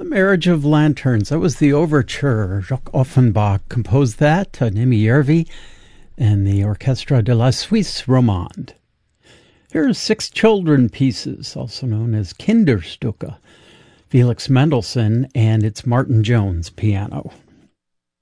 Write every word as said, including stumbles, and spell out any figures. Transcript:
Marriage of Lanterns. That was the overture. Jacques Offenbach composed that, uh, Nimi Yervi, and the Orchestre de la Suisse Romande. Here are Six Children Pieces, also known as Kinderstücke, Felix Mendelssohn, and it's Martin Jones piano.